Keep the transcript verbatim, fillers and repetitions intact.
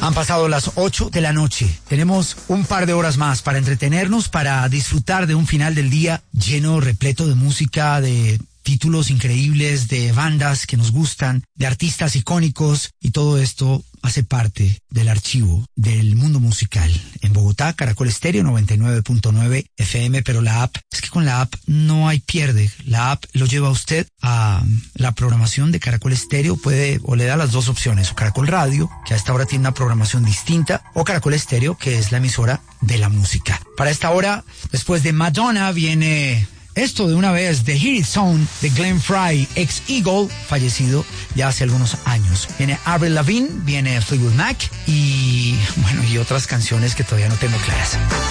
Han pasado las ocho de la noche. Tenemos un par de horas más para entretenernos, para disfrutar de un final del día lleno, repleto de música, de títulos increíbles, de bandas que nos gustan, de artistas icónicos, y todo esto hace parte del archivo del mundo musical. En Bogotá, Caracol Estéreo noventa y nueve punto nueve F M, pero la app, es que con la app no hay pierde. La app lo lleva a usted a la programación de Caracol Estéreo, puede o le da las dos opciones, o Caracol Radio, que a esta hora tiene una programación distinta, o Caracol Estéreo, que es la emisora de la música. Para esta hora, después de Madonna, viene esto de una vez, The Hear It Zone de Glenn Frey, ex Eagle, fallecido ya hace algunos años. Viene Avril Lavigne, viene Fleetwood Mac y, bueno, y otras canciones que todavía no tengo claras.